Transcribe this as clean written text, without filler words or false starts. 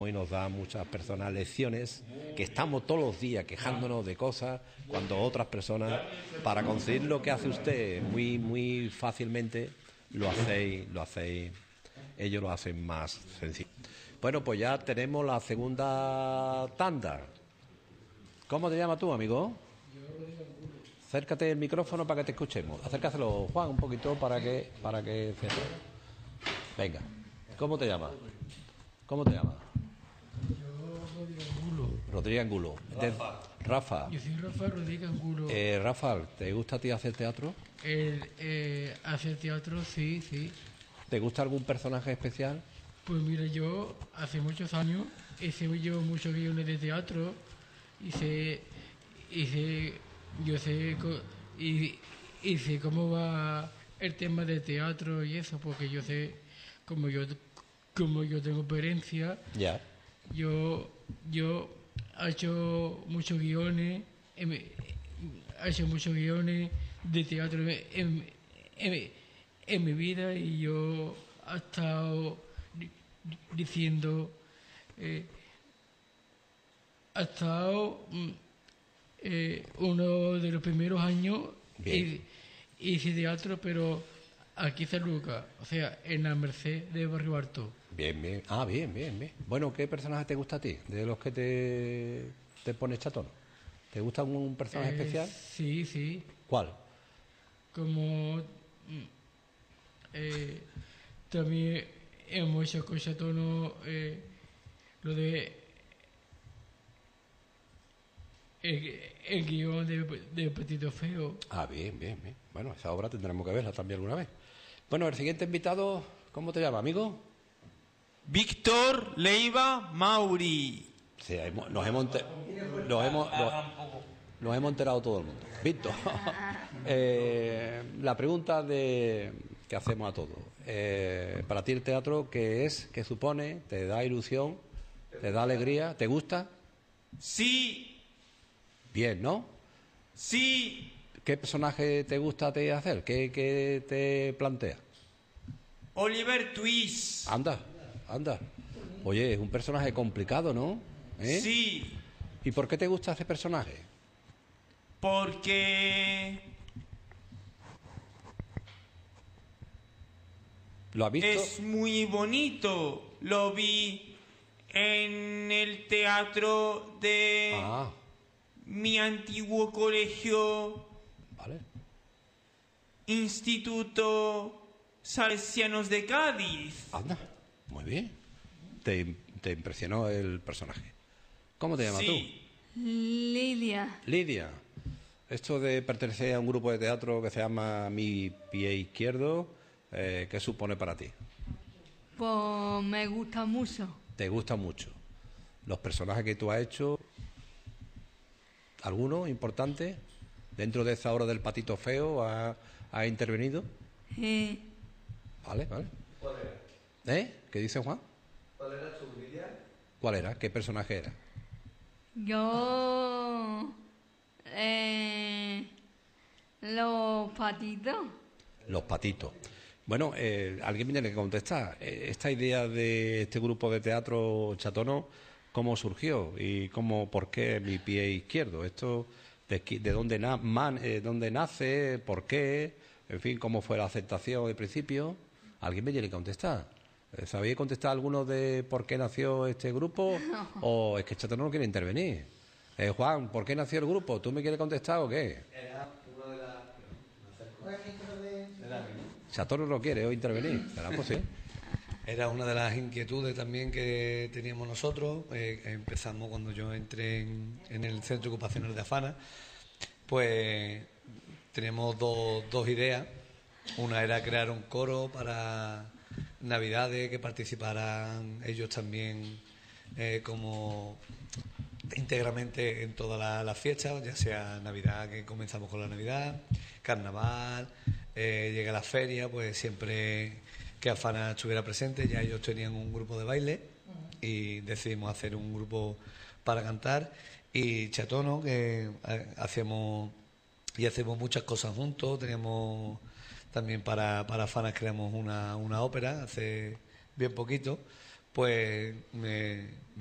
y nos da muchas personas lecciones, que estamos todos los días quejándonos de cosas, cuando otras personas, para conseguir lo que hace usted muy, muy fácilmente, lo hacéis, ellos lo hacen más sencillo. Bueno, pues ya tenemos la segunda tanda. ¿Cómo te llamas tú, amigo? Acércate el micrófono para que te escuchemos. Acércaselo, Juan, un poquito para que venga. ¿Cómo te llamas? ¿Cómo te llamas? Rodríguez Angulo. Rodríguez Angulo. Rafa. Yo soy Rafa Rodríguez Angulo. Rafa, ¿te gusta a ti hacer teatro? Hacer teatro, sí, sí. ¿Te gusta algún personaje especial? Pues mira, yo hace muchos años hice yo muchos guiones de teatro y sé cómo va el tema de teatro y eso, porque yo sé, como yo tengo experiencia. Ya. Yo he hecho muchos guiones, de teatro en mi vida, y yo he estado diciendo, ha estado uno de los primeros años hice teatro, pero aquí en San Lucas, o sea, en la Merced de Barrio Alto. Bien, bien. Ah, bien, bien, bien. Bueno, ¿qué personaje te gusta a ti? De los que te pones chatón. ¿Te gusta un personaje especial? Sí, sí. ¿Cuál? Como también hemos hecho con Chatono lo de el guión de Patito Feo. Ah, bien, bien, bien. Bueno, esa obra tendremos que verla también alguna vez. Bueno, el siguiente invitado, ¿cómo te llamas, amigo? Víctor Leiva Mauri. Sí, nos hemos enterado todo el mundo. Víctor, la pregunta que hacemos a todos. Para ti el teatro, ¿qué es? ¿Qué supone? ¿Te da ilusión? ¿Te da alegría? ¿Te gusta? Sí. Bien, ¿no? Sí. ¿Qué personaje te gusta a ti hacer? ¿Qué te plantea? Oliver Twist. Anda. Oye, es un personaje complicado, ¿no? Sí. ¿Y por qué te gusta ese personaje? Porque ¿Lo has visto? es muy bonito. Lo vi en el teatro de mi antiguo colegio. Vale. Instituto Salesianos de Cádiz. Anda, muy bien. Te impresionó el personaje. ¿Cómo te llamas Sí. Lidia. tú? Lidia. Esto de pertenecer a un grupo de teatro que se llama Mi Pie Izquierdo, ¿qué supone para ti? Pues me gusta mucho. ¿Te gusta mucho? Los personajes que tú has hecho, ¿alguno importante? ¿Dentro de esa obra del Patito Feo ha intervenido? Vale. ¿Cuál era? ¿Qué dice Juan? ¿Cuál era tu Lidia? ¿Cuál era? ¿Qué personaje era? Yo... los patitos. Los patitos. Bueno, alguien me tiene que contestar. Esta idea de este grupo de teatro chatono, ¿cómo surgió? ¿Y por qué Mi Pie Izquierdo? ¿Esto de dónde, dónde nace? ¿Por qué? En fin, ¿cómo fue la aceptación al principio? ¿Alguien me tiene que contestar? ¿Sabéis contestar alguno de por qué nació este grupo? ¿O es que Chatono no quiere intervenir? Juan, ¿por qué nació el grupo? ¿Tú me quieres contestar o qué? Era uno de las... Chatono no quiere hoy intervenir. ¿Será posible? Era una de las inquietudes también que teníamos nosotros. Empezamos cuando yo entré en el Centro Ocupacional de Afana. Pues teníamos dos ideas. Una era crear un coro para Navidades, que participaran ellos también como íntegramente en todas las fiestas, ya sea Navidad, que comenzamos con la Navidad, Carnaval, llega la feria, pues siempre que Afana estuviera presente. Ya ellos tenían un grupo de baile y decidimos hacer un grupo para cantar, y Chatono, que hacemos muchas cosas juntos. Teníamos también para Afana, creamos una ópera hace bien poquito, pues me